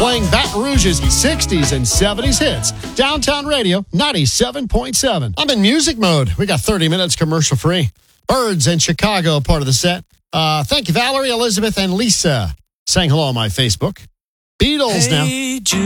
playing Baton Rouge's 60s and 70s hits. Downtown Radio 97.7. I'm in music mode. We got 30 minutes commercial free. Birds in Chicago, part of the set. Thank you, Valerie, Elizabeth, and Lisa. Saying hello on my Facebook. Beatles now.